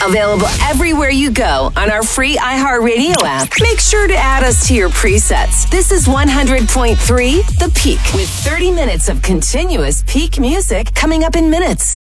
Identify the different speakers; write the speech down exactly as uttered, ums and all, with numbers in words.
Speaker 1: Available everywhere you go on our free iHeartRadio app. Make sure to add us to your presets. This is one hundred point three The Peak with thirty minutes of continuous peak music coming up in minutes.